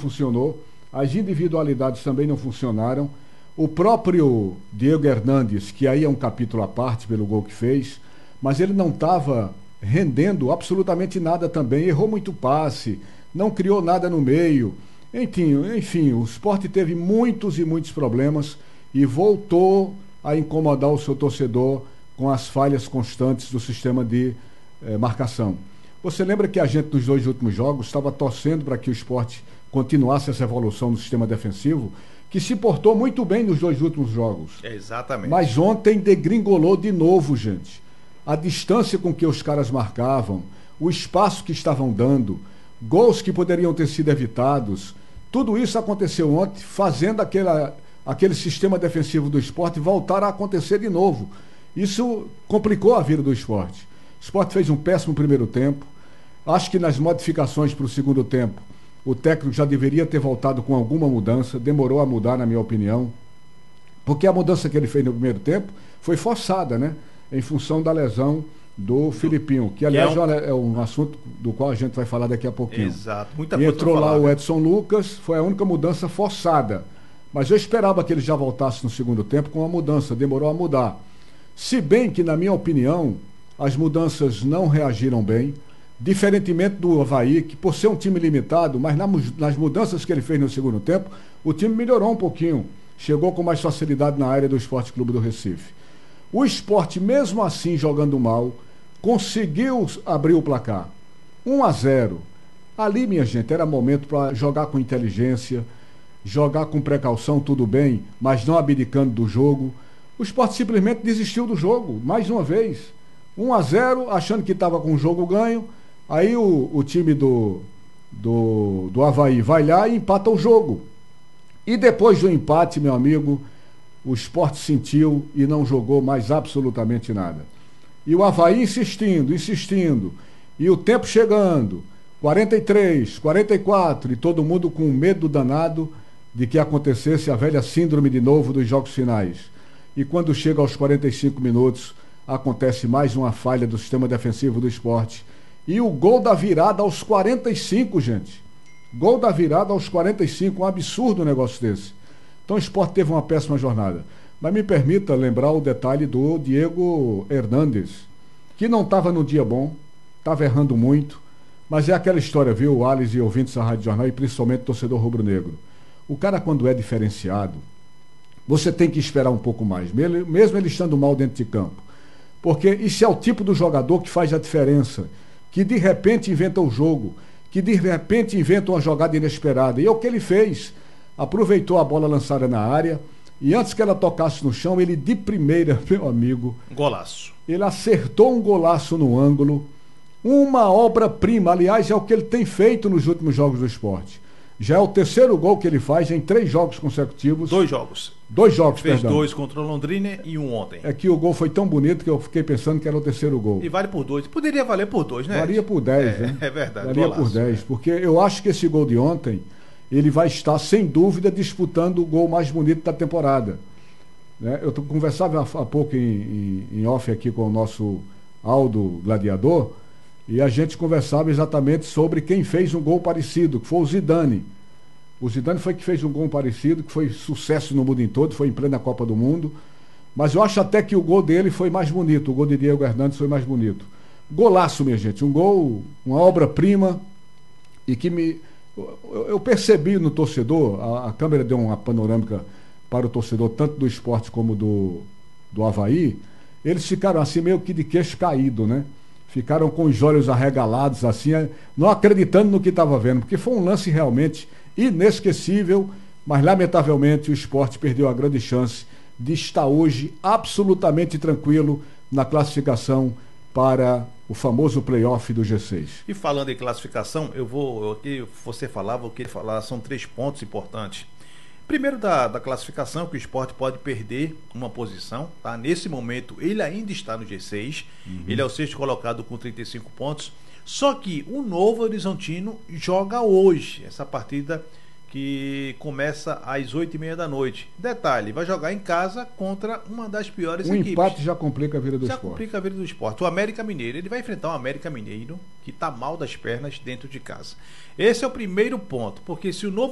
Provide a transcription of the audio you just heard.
funcionou, as individualidades também não funcionaram. O próprio Diego Hernandes, que aí é um capítulo à parte pelo gol que fez, mas ele não estava rendendo absolutamente nada também, errou muito passe, não criou nada no meio. Enfim, o Sport teve muitos e muitos problemas e voltou a incomodar o seu torcedor com as falhas constantes do sistema de marcação. Você lembra que a gente nos 2 últimos jogos estava torcendo para que o Sport continuasse essa evolução no sistema defensivo, que se portou muito bem nos 2 últimos jogos. Exatamente. Mas ontem degringolou de novo, gente. A distância com que os caras marcavam, o espaço que estavam dando, gols que poderiam ter sido evitados, tudo isso aconteceu ontem, fazendo aquele sistema defensivo do Sport voltar a acontecer de novo. Isso complicou a vida do Sport. O Sport fez um péssimo primeiro tempo. Acho que nas modificações para o segundo tempo, o técnico já deveria ter voltado com alguma mudança, demorou a mudar, na minha opinião, porque a mudança que ele fez no primeiro tempo foi forçada, né? Em função da lesão do Filipinho, que aliás é um assunto do qual a gente vai falar daqui a pouquinho. Exato, muita coisa. E entrou lá o né? Edson Lucas, foi a única mudança forçada. Mas eu esperava que ele já voltasse no segundo tempo com a mudança, demorou a mudar. Se bem que, na minha opinião, as mudanças não reagiram bem, diferentemente do Avaí, que por ser um time limitado, mas nas mudanças que ele fez no segundo tempo, o time melhorou um pouquinho, chegou com mais facilidade na área do Esporte Clube do Recife. O Sport, mesmo assim jogando mal, conseguiu abrir o placar. 1-0. Ali, minha gente, era momento para jogar com inteligência, jogar com precaução, tudo bem, mas não abdicando do jogo. O Sport simplesmente desistiu do jogo, mais uma vez. 1-0, achando que estava com o jogo ganho. Aí o time do Avaí vai lá e empata o jogo. E depois do empate, meu amigo, o Sport sentiu e não jogou mais absolutamente nada. E o Avaí insistindo. E o tempo chegando. 43, 44, e todo mundo com medo danado de que acontecesse a velha síndrome de novo dos jogos finais. E quando chega aos 45 minutos, acontece mais uma falha do sistema defensivo do Sport. E o gol da virada aos 45, gente. Gol da virada aos 45, um absurdo um negócio desse. Então o Sport teve uma péssima jornada. Mas me permita lembrar o detalhe do Diego Hernandes, que não estava no dia bom, estava errando muito, mas é aquela história, viu, Alice e ouvintes da Rádio Jornal, e principalmente torcedor rubro-negro. O cara, quando é diferenciado, você tem que esperar um pouco mais, mesmo ele estando mal dentro de campo. Porque isso é o tipo do jogador que faz a diferença, que de repente inventa o jogo, que de repente inventa uma jogada inesperada. E é o que ele fez. Aproveitou a bola lançada na área e antes que ela tocasse no chão, ele de primeira, meu amigo... Golaço. Ele acertou um golaço no ângulo. Uma obra-prima, aliás, é o que ele tem feito nos últimos jogos do Sport. Já é o terceiro gol que ele faz em 3 jogos consecutivos. 2 jogos. 2 jogos, Fez perdão. 2 contra o Londrina e 1 ontem. É que o gol foi tão bonito que eu fiquei pensando que era o terceiro gol. E vale por 2. Poderia valer por 2, né? Valia por 10, né? É verdade. Valia por 10, porque eu acho que esse gol de ontem, ele vai estar, sem dúvida, disputando o gol mais bonito da temporada. Né? Eu conversava há pouco em off aqui com o nosso Aldo Gladiador, e a gente conversava exatamente sobre quem fez um gol parecido, que foi o Zidane. O Zidane foi que fez um gol parecido, que foi sucesso no mundo todo, foi em plena Copa do Mundo. Mas eu acho até que o gol dele foi mais bonito, o gol de Diego Hernandes foi mais bonito. Golaço, minha gente, um gol, uma obra-prima, e que eu percebi no torcedor, a câmera deu uma panorâmica para o torcedor, tanto do Sport como do Avaí, eles ficaram assim meio que de queixo caído, né? Ficaram com os olhos arregalados, assim, não acreditando no que estava vendo, porque foi um lance realmente inesquecível, mas lamentavelmente o Sport perdeu a grande chance de estar hoje absolutamente tranquilo na classificação para o famoso playoff do G6. E falando em classificação, você falava, eu queria falar, são 3 pontos importantes. Primeiro da classificação, que o Sport pode perder uma posição, tá? Nesse momento ele ainda está no G6, ele é o 6º colocado com 35 pontos, só que o Novo Horizontino joga hoje, essa partida que começa às 8h30 da noite. Detalhe, vai jogar em casa contra uma das piores equipes. Um empate já complica a vida do Sport. Já complica a vida do Sport. O América Mineiro, ele vai enfrentar o América Mineiro, que está mal das pernas dentro de casa. Esse é o primeiro ponto, porque se o Novo